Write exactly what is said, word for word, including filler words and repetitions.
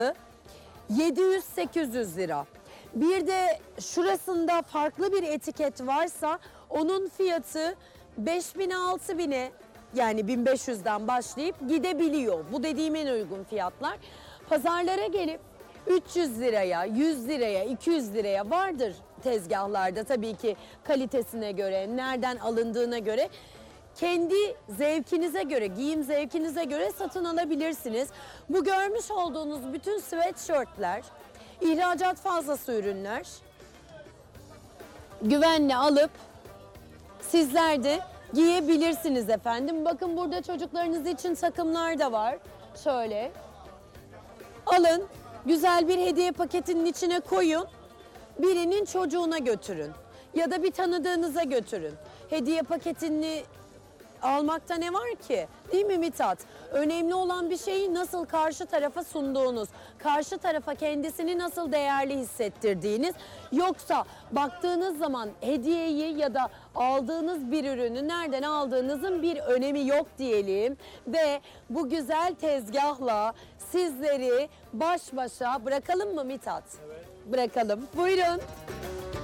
yedi yüz sekiz yüz lira. Bir de şurasında farklı bir etiket varsa onun fiyatı beş bin altı bine, yani bin beş yüzden başlayıp gidebiliyor. Bu dediğim en uygun fiyatlar. Pazarlara gelip üç yüz liraya, yüz liraya, iki yüz liraya vardır tezgahlarda, tabii ki kalitesine göre, nereden alındığına göre. Kendi zevkinize göre, giyim zevkinize göre satın alabilirsiniz. Bu görmüş olduğunuz bütün sweatshirtler, ihracat fazlası ürünler. Güvenle alıp sizler de giyebilirsiniz efendim. Bakın burada çocuklarınız için takımlar da var. Şöyle alın, güzel bir hediye paketinin içine koyun. Birinin çocuğuna götürün ya da bir tanıdığınıza götürün. Hediye paketini almakta ne var ki? Değil mi Mithat? Önemli olan bir şeyi nasıl karşı tarafa sunduğunuz, karşı tarafa kendisini nasıl değerli hissettirdiğiniz. Yoksa baktığınız zaman hediyeyi ya da aldığınız bir ürünü nereden aldığınızın bir önemi yok diyelim. Ve bu güzel tezgahla sizleri baş başa bırakalım mı Mithat? Evet. Bırakalım. Buyurun.